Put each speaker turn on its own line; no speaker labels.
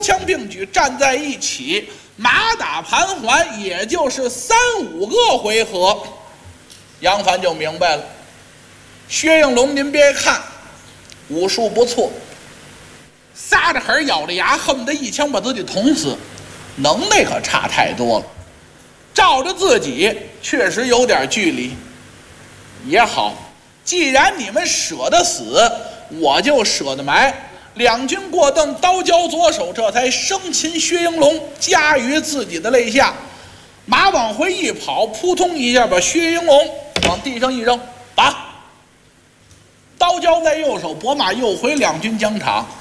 枪并举站在一起，马打盘桓，也就是3、5个回合，杨凡就明白了。薛应龙，您别看武术不错，撒着狠咬着牙，恨不得一枪把自己捅死，能耐可差太多了。照着自己确实有点距离，也好，既然你们舍得死，我就舍得埋。两军过邓，刀交左手，这才生擒薛应龙，加于自己的肋下。马往回一跑，扑通一下把薛应龙往地上一扔，拔。刀交在右手，拨马又回，两军疆场。